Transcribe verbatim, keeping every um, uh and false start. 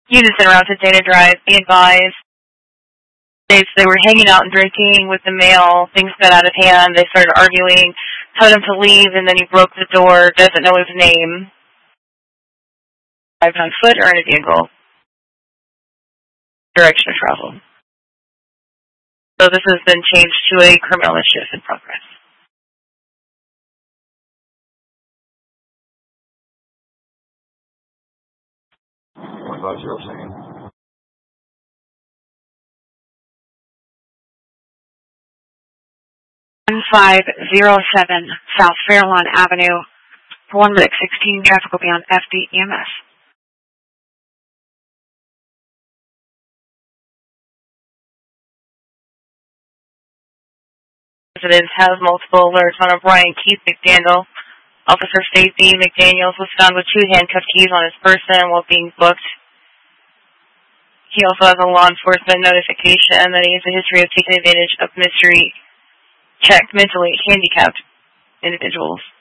Units en route to Dana Drive, be advised. They, they were hanging out and drinking with the male. Things got out of hand. They started arguing, told him to leave, and then he broke the door, doesn't know his name. Drive on foot or in a vehicle. Direction of travel. So this has been changed to a criminal initiative in progress. one five zero second. one five zero seven South Fairlawn Avenue. For one minute sixteen, traffic will be on F D E M S. Residents have multiple alerts on a Brian Keith McDaniel. Officer Stacey McDaniels was found with two handcuffed keys on his person while being booked. He also has a law enforcement notification that he has a history of taking advantage of mystery checked mentally handicapped individuals.